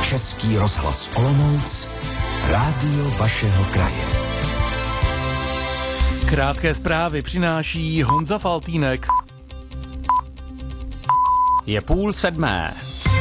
Český rozhlas Olomouc, rádio vašeho kraje. Krátké zprávy přináší Honza Faltýnek. Je 6:30.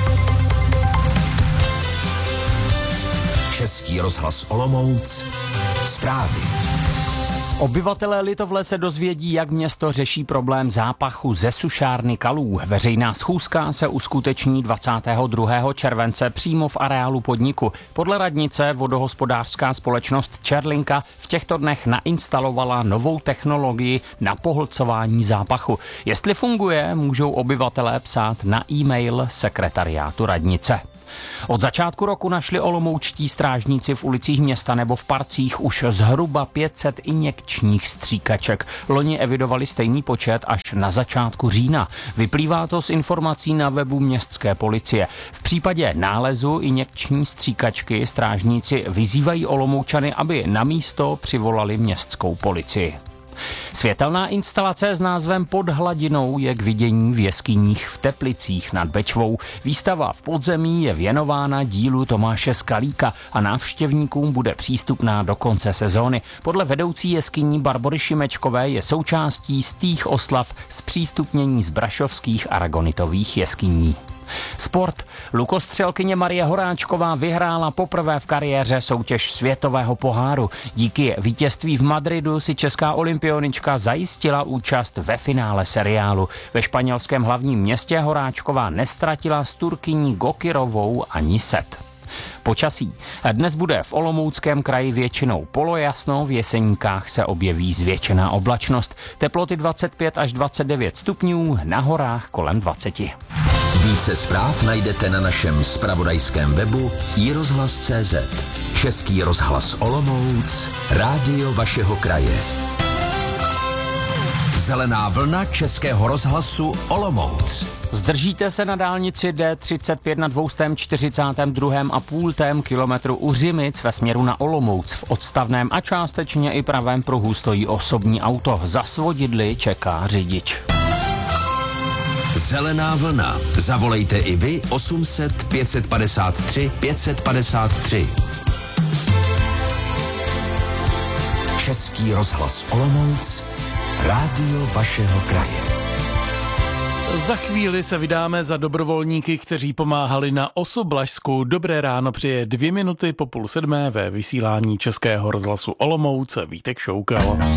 Český rozhlas Olomouc, zprávy. Obyvatelé Litovle se dozvědí, jak město řeší problém zápachu ze sušárny Kalů. Veřejná schůzka se uskuteční 22. července přímo v areálu podniku. Podle radnice vodohospodářská společnost Čerlinka v těchto dnech nainstalovala novou technologii na pohlcování zápachu. Jestli funguje, můžou obyvatelé psát na e-mail sekretariátu radnice. Od začátku roku našli olomoučtí strážníci v ulicích města nebo v parcích už zhruba 500 injekčních stříkaček. Loni evidovali stejný počet až na začátku října. Vyplývá to z informací na webu městské policie. V případě nálezu injekční stříkačky strážníci vyzývají Olomoučany, aby na místo přivolali městskou policii. Světelná instalace s názvem Pod hladinou je k vidění v jeskyních v Teplicích nad Bečvou. Výstava v podzemí je věnována dílu Tomáše Skalíka a návštěvníkům bude přístupná do konce sezóny. Podle vedoucí jeskyní Barbory Šimečkové je součástí stých oslav zpřístupnění z brašovských aragonitových jeskyní. Sport. Lukostřelkyně Marie Horáčková vyhrála poprvé v kariéře soutěž světového poháru. Díky vítězství v Madridu si česká olympionička zajistila účast ve finále seriálu. Ve španělském hlavním městě Horáčková nestratila s Turkyní Gokirovou ani set. Počasí. Dnes bude v Olomouckém kraji většinou polojasno, v Jeseníkách se objeví zvětšená oblačnost. Teploty 25 až 29 stupňů, na horách kolem 20. Více zpráv najdete na našem zpravodajském webu iRozhlas.cz. Český rozhlas Olomouc, rádio vašeho kraje. Zelená vlna Českého rozhlasu Olomouc. Zdržíte se na dálnici D35 na 242,5 kilometru u Řimic ve směru na Olomouc. V odstavném a částečně i pravém pruhu stojí osobní auto. Za svodidly čeká řidič. Zelená vlna. Zavolejte i vy 800 553 553. Český rozhlas Olomouc, rádio vašeho kraje. Za chvíli se vydáme za dobrovolníky, kteří pomáhali na Osoblažsku. Dobré ráno přeje 2 minuty po 6:30 ve vysílání Českého rozhlasu Olomouc Vítek Šoukal.